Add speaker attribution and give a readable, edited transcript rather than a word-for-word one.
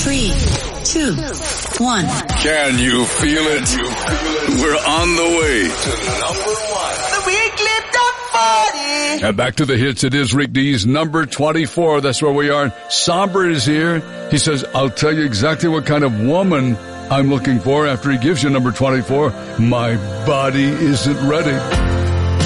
Speaker 1: 3, 2, 1.
Speaker 2: Can you feel it? We're on the way to number 1.
Speaker 3: The weekly top 40.
Speaker 2: And back to the hits. It is Rick D's number 24. That's where we are. Somber is here. He says, I'll tell you exactly what kind of woman I'm looking for after he gives you number 24. My body isn't ready.